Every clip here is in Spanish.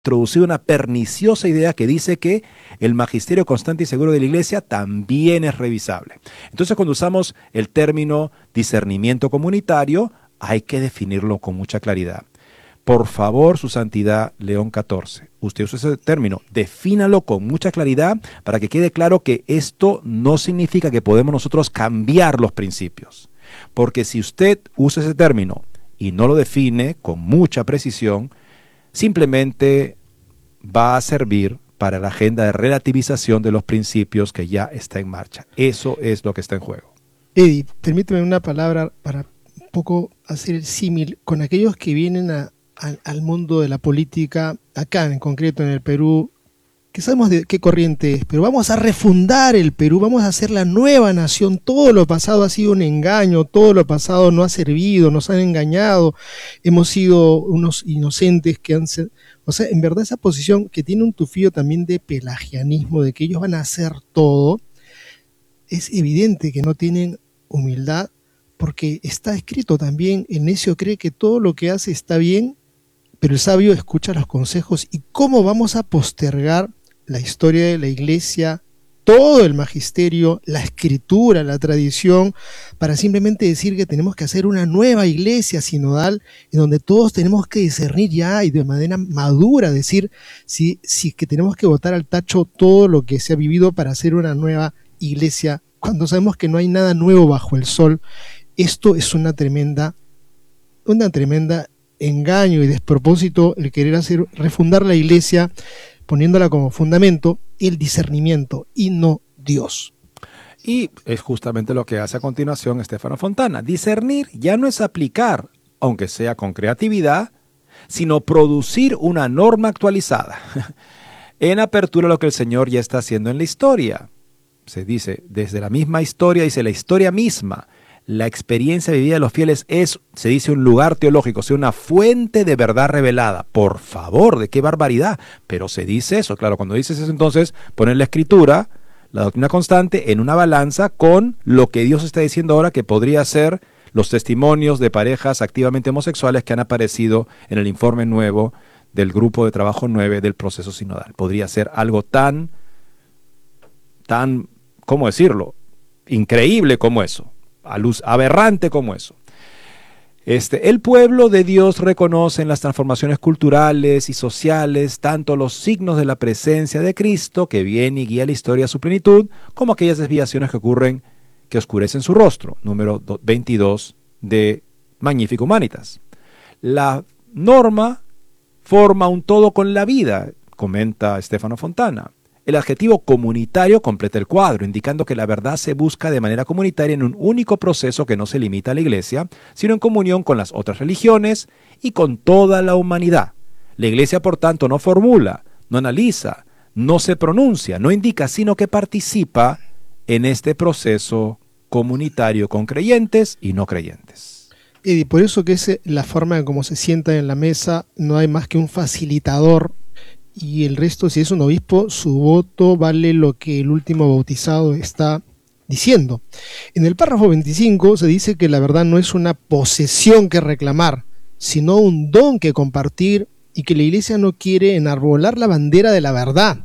introducido una perniciosa idea que dice que el magisterio constante y seguro de la Iglesia también es revisable. Entonces, cuando usamos el término discernimiento comunitario, hay que definirlo con mucha claridad. Por favor, Su Santidad León XIV, usted usa ese término, defínalo con mucha claridad para que quede claro que esto no significa que podemos nosotros cambiar los principios. Porque si usted usa ese término y no lo define con mucha precisión, simplemente va a servir para la agenda de relativización de los principios que ya está en marcha. Eso es lo que está en juego. Eddie, permíteme una palabra para un poco hacer el símil con aquellos que vienen al mundo de la política, acá en concreto en el Perú, que sabemos de qué corriente es, pero vamos a refundar el Perú, vamos a hacer la nueva nación, todo lo pasado ha sido un engaño, todo lo pasado no ha servido, nos han engañado, hemos sido unos inocentes que han sido, o sea, en verdad esa posición que tiene un tufillo también de pelagianismo, de que ellos van a hacer todo, es evidente que no tienen humildad, porque está escrito también, el necio cree que todo lo que hace está bien, pero el sabio escucha los consejos. ¿Y cómo vamos a postergar la historia de la Iglesia, todo el magisterio, la escritura, la tradición, para simplemente decir que tenemos que hacer una nueva iglesia sinodal en donde todos tenemos que discernir ya y de manera madura decir si que tenemos que botar al tacho todo lo que se ha vivido para hacer una nueva iglesia, cuando sabemos que no hay nada nuevo bajo el sol? Esto es una tremenda engaño y despropósito el querer refundar la iglesia poniéndola como fundamento el discernimiento y no Dios. Y es justamente lo que hace a continuación Stefano Fontana. Discernir ya no es aplicar, aunque sea con creatividad, sino producir una norma actualizada en apertura a lo que el Señor ya está haciendo en la historia. Se dice, desde la misma historia, dice la historia misma. La experiencia vivida de los fieles es, se dice, un lugar teológico, o sea, una fuente de verdad revelada. Por favor, ¿de qué barbaridad? Pero se dice eso, claro, cuando dices eso entonces, poner la escritura, la doctrina constante, en una balanza con lo que Dios está diciendo ahora que podría ser los testimonios de parejas activamente homosexuales que han aparecido en el informe nuevo del grupo de trabajo 9 del proceso sinodal. Podría ser algo tan, ¿cómo decirlo? Increíble como eso. A luz aberrante como eso. El pueblo de Dios reconoce en las transformaciones culturales y sociales tanto los signos de la presencia de Cristo, que viene y guía la historia a su plenitud, como aquellas desviaciones que ocurren, que oscurecen su rostro. Número 22 de Magnificat Humanitas. La norma forma un todo con la vida, comenta Stefano Fontana. El adjetivo comunitario completa el cuadro, indicando que la verdad se busca de manera comunitaria en un único proceso que no se limita a la Iglesia, sino en comunión con las otras religiones y con toda la humanidad. La Iglesia, por tanto, no formula, no analiza, no se pronuncia, no indica, sino que participa en este proceso comunitario con creyentes y no creyentes. Y por eso que es la forma en cómo se sienta en la mesa, no hay más que un facilitador. Y el resto, si es un obispo, su voto vale lo que el último bautizado está diciendo. En el párrafo 25 se dice que la verdad no es una posesión que reclamar, sino un don que compartir, y que la Iglesia no quiere enarbolar la bandera de la verdad.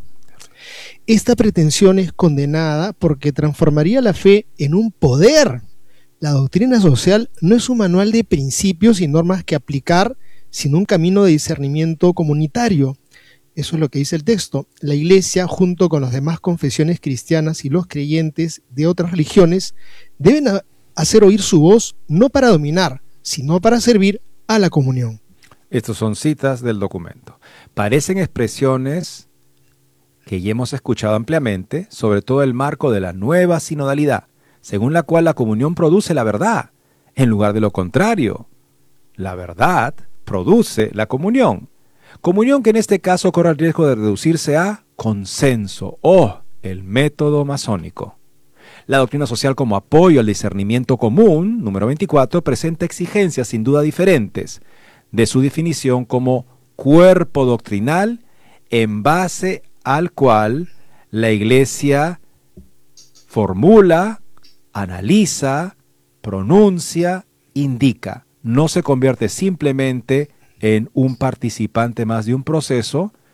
Esta pretensión es condenada porque transformaría la fe en un poder. La doctrina social no es un manual de principios y normas que aplicar, sino un camino de discernimiento comunitario. Eso es lo que dice el texto. La Iglesia, junto con las demás confesiones cristianas y los creyentes de otras religiones, deben hacer oír su voz no para dominar, sino para servir a la comunión. Estas son citas del documento. Parecen expresiones que ya hemos escuchado ampliamente, sobre todo el marco de la nueva sinodalidad, según la cual la comunión produce la verdad, en lugar de lo contrario. La verdad produce la comunión. Comunión que en este caso corre el riesgo de reducirse a consenso o el método masónico. La doctrina social como apoyo al discernimiento común, número 24, presenta exigencias sin duda diferentes de su definición como cuerpo doctrinal en base al cual la Iglesia formula, analiza, pronuncia, indica. No se convierte simplemente en un participante más de un proceso,